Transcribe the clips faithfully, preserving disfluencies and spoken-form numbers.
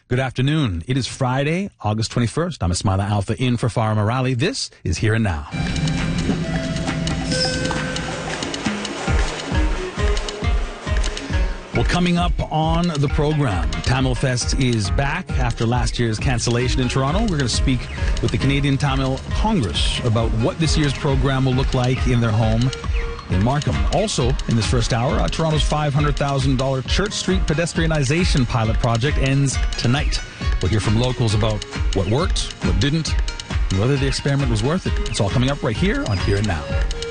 Good afternoon. It is Friday, August twenty-first. I'm Ismaila Alpha in for Farah Morali. This is Here and Now. Well, coming up on the program, Tamil Fest is back after last year's cancellation in Toronto. We're going to speak with the Canadian Tamil Congress about what this year's program will look like in their home in Markham. Also, in this first hour, uh, Toronto's five hundred thousand dollars Church Street pedestrianization pilot project ends tonight. We'll hear from locals about what worked, what didn't, and whether the experiment was worth it. It's all coming up right here on Here and Now.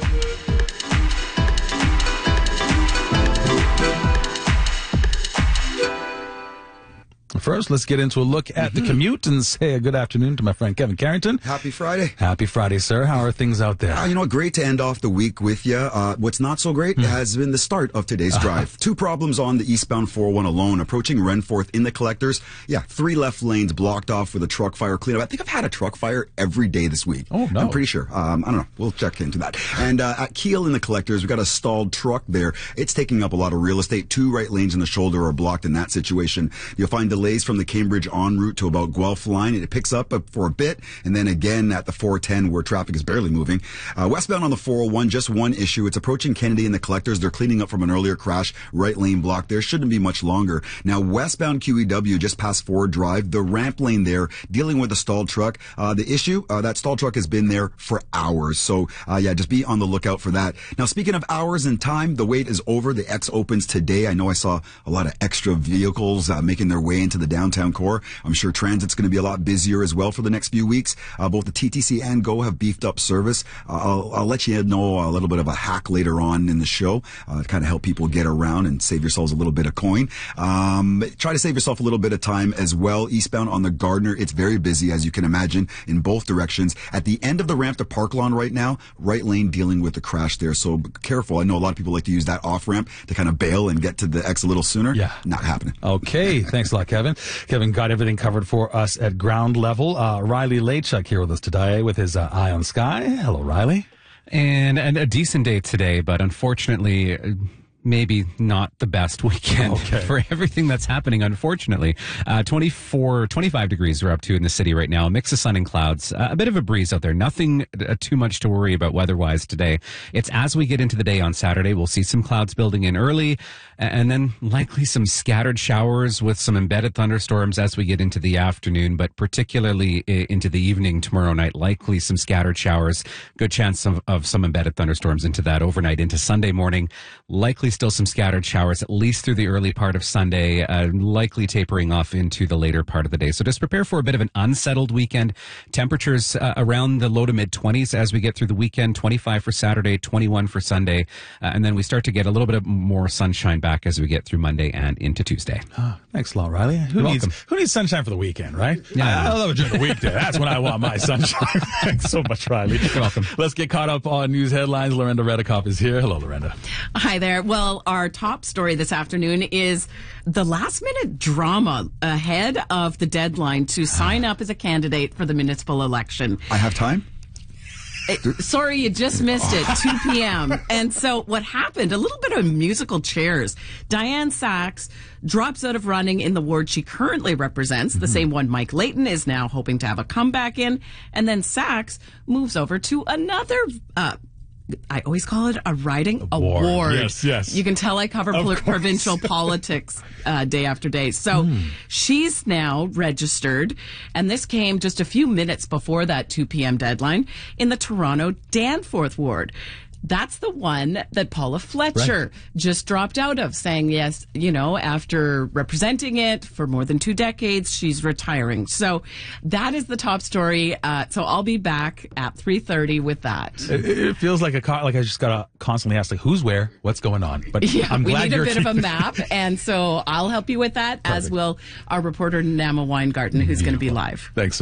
First, let's get into a look at mm-hmm. the commute and say a good afternoon to my friend Kevin Carrington. Happy Friday. Happy Friday, sir. How are things out there? Uh, you know, great to end off the week with you. Uh, what's not so great mm. has been the start of today's uh-huh. drive. Two problems on the eastbound four oh one alone. Approaching Renforth in the collectors. Yeah, three left lanes blocked off with a truck fire cleanup. I think I've had a truck fire every day this week. Oh, no. I'm pretty sure. Um, I don't know. We'll check into that. And uh, at Keele in the collectors, we've got a stalled truck there. It's taking up a lot of real estate. Two right lanes in the shoulder are blocked in that situation. You'll find delays from the Cambridge en route to about Guelph line. It picks up for a bit, and then again at the four ten where traffic is barely moving. Uh, westbound on the four oh one, just one issue. It's approaching Kennedy and the collectors. They're cleaning up from an earlier crash. Right lane blocked there. Shouldn't be much longer. Now, westbound Q E W, just past Ford Drive, the ramp lane there, dealing with a stalled truck. Uh, the issue, uh, that stalled truck has been there for hours. So, uh, yeah, just be on the lookout for that. Now, speaking of hours and time, the wait is over. The X opens today. I know I saw a lot of extra vehicles uh, making their way into the downtown core. I'm sure transit's going to be a lot busier as well for the next few weeks. Uh, both the T T C and GO have beefed up service. Uh, I'll, I'll let you know a little bit of a hack later on in the show uh, to kind of help people get around and save yourselves a little bit of coin. Um, try to save yourself a little bit of time as well. Eastbound on the Gardner, it's very busy, as you can imagine, in both directions. At the end of the ramp to Park Lawn right now, right lane dealing with the crash there. So be careful. I know a lot of people like to use that off ramp to kind of bail and get to the X a little sooner. Yeah. Not happening. Okay. Thanks a lot, Kevin. Kevin got everything covered for us at ground level. Uh, Riley Lachuk here with us today with his uh, Eye on Sky. Hello, Riley. And, and a decent day today, but unfortunately, uh, maybe not the best weekend okay. for everything that's happening, unfortunately. Uh, twenty-four, twenty-five degrees we're up to in the city right now. A mix of sun and clouds. Uh, a bit of a breeze out there. Nothing uh, too much to worry about weather-wise today. It's as we get into the day on Saturday, we'll see some clouds building in early, and then likely some scattered showers with some embedded thunderstorms as we get into the afternoon, but particularly into the evening tomorrow night, likely some scattered showers. Good chance of, of some embedded thunderstorms into that overnight, into Sunday morning. Likely still some scattered showers, at least through the early part of Sunday, uh, likely tapering off into the later part of the day. So just prepare for a bit of an unsettled weekend. Temperatures uh, around the low to mid twenties as we get through the weekend, twenty-five for Saturday, twenty-one for Sunday, uh, and then we start to get a little bit of more sunshine back as we get through Monday and into Tuesday. Oh, thanks a lot, Riley. Who You're needs welcome. Who needs sunshine for the weekend, right? Yeah, I, I love it during the weekday. That's when I want my sunshine. Thanks so much, Riley. You're welcome. Let's get caught up on news headlines. Lorenda Redekop is here. Hello, Lorenda. Hi there. Well, our top story this afternoon is the last minute drama ahead of the deadline to sign up as a candidate for the municipal election. I have time? It, sorry, you just missed it, two p.m. And so what happened, a little bit of musical chairs. Diane Sachs drops out of running in the ward she currently represents, mm-hmm. the same one Mike Layton is now hoping to have a comeback in. And then Sachs moves over to another uh I always call it a riding award. award. Yes, yes. You can tell I cover pol- provincial politics uh, day after day. So mm. she's now registered, and this came just a few minutes before that two p.m. deadline in the Toronto Danforth ward. That's the one that Paula Fletcher right. just dropped out of, saying, yes, you know, after representing it for more than two decades, she's retiring. So that is the top story. Uh, so I'll be back at three thirty with that. It, it feels like a co- like I just got to constantly ask, like, who's where, what's going on. But yeah, I'm glad we need you're a bit of a map, and so I'll help you with that, Perfect. as will our reporter, Nama Weingarten, who's going to be live. Thanks.